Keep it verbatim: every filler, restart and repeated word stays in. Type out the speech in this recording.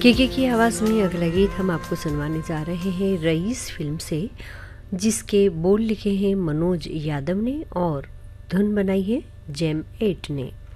केके की आवाज़ में अगला गीत हम आपको सुनवाने जा रहे हैं रईस फिल्म से, जिसके बोल लिखे हैं मनोज यादव ने और धुन बनाई है जेम एट ने।